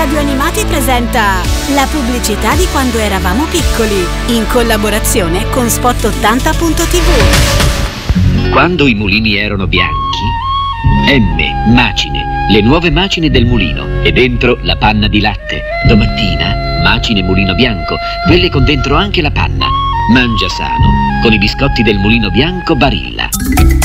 Radio Animati presenta la pubblicità di quando eravamo piccoli, in collaborazione con Spot80.tv. Quando i mulini erano bianchi, macine, le nuove macine del mulino e dentro la panna di latte. Domattina, macine mulino bianco, quelle con dentro anche la panna. Mangia sano con i biscotti del mulino bianco Barilla.